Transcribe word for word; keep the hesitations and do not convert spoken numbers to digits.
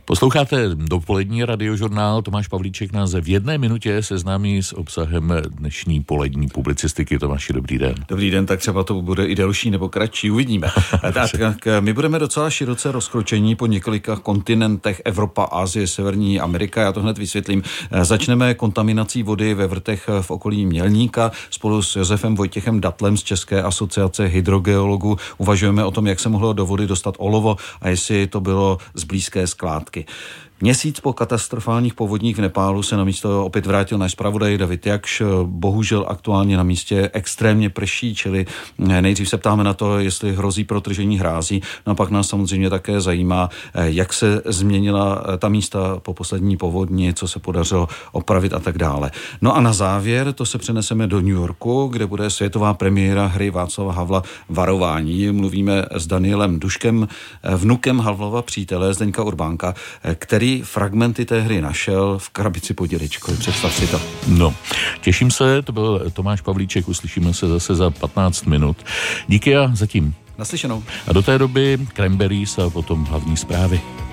Posloucháte dopolední radiožurnál. Tomáš Pavlíček nás v jedné minutě seznámí s obsahem dnešní polední publicistiky. Tomáši, dobrý den. Dobrý den, tak třeba to bude i delší nebo kratší, uvidíme. tak, tak my budeme docela široce rozkročení po několika kontinentech: Evropa, Asie, Severní Amerika. Já to hned vysvětlím. Začneme kontaminací vody ve vrtech v okolí Mělníka. Spolu s Josefem Vojtěchem Datlem z České asociace hydrogeologů uvažujeme o tom, jak se mohlo do vody dostat olovo a jestli to bylo z blízké skládky. Měsíc po katastrofálních povodních v Nepálu se na místo opět vrátil náš zpravodaj David Jakš. Bohužel aktuálně na místě extrémně prší, čili nejdřív se ptáme na to, jestli hrozí protržení hrází. No a pak nás samozřejmě také zajímá, jak se změnila ta místa po poslední povodni, co se podařilo opravit a tak dále. No a na závěr to se přeneseme do New Yorku, kde bude světová premiéra hry Václava Havla Varování. Mluvíme s Danielem Duškem, vnukem Havlova přítele Zdeňka Urbánka, který fragmenty té hry našel v krabici pod dědečkou. Představ si to. No, těším se, to byl Tomáš Pavlíček, uslyšíme se zase za patnáct minut. Díky a zatím. Naslyšenou. A do té doby Cranberries a potom hlavní zprávy.